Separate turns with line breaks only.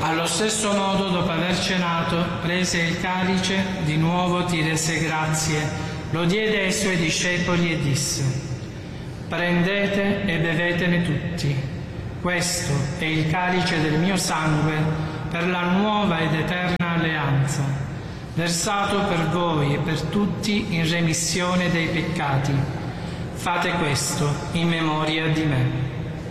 Allo stesso modo, dopo aver cenato, prese il calice, di nuovo ti rese grazie, lo diede ai suoi discepoli e disse: prendete e bevetene tutti. Questo è il calice del mio sangue per la nuova ed eterna alleanza, versato per voi e per tutti in remissione dei peccati. Fate questo in memoria di me.